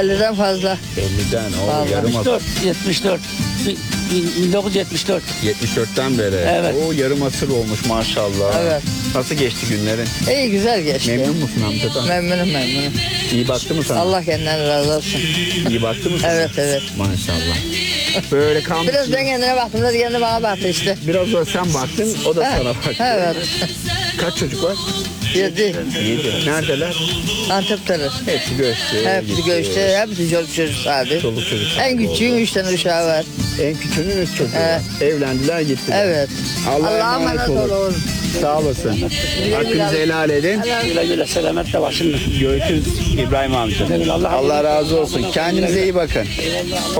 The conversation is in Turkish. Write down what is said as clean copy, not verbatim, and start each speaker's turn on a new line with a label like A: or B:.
A: 50'den fazla.
B: 50'den. O
A: Vallahi.
B: yarım asır.
C: 74. 1974.
B: 74'ten beri.
C: Evet.
B: O yarım asır olmuş maşallah.
A: Evet.
B: Nasıl geçti günlerin?
A: İyi güzel geçti.
B: Memnun musun amcadan?
A: Memnunum.
B: İyi baktı mı sana?
A: Allah kendinden razı olsun.
B: İyi baktı mı sana?
A: Evet.
B: Maşallah. Böyle kalmış.
A: Biraz ben kendine baktım da kendi bana baktı işte.
B: Biraz da sen baktın, o da sana baktı.
A: Evet.
B: Kaç çocuk var?
A: 7.
B: 7. Neredeler?
A: Antep'teler.
B: Hepsi göçtü.
A: Hepsi
B: gitti.
A: göçtü. Hepsi çocuk abi.
B: Çoluk çocuk.
A: En küçüğün 3 tane uşağı var.
B: En küçüğünün 3 çocuğu var. Evlendiler gittiler.
A: Evet.
B: Allah'a emanet olun. Sağ olasın. Hakkınızı helal edin.
C: Güle güle selametle başınla.
B: Görüşürüz İbrahim amca.
C: Allah
B: Allah razı olsun. Kendinize iyi bakın.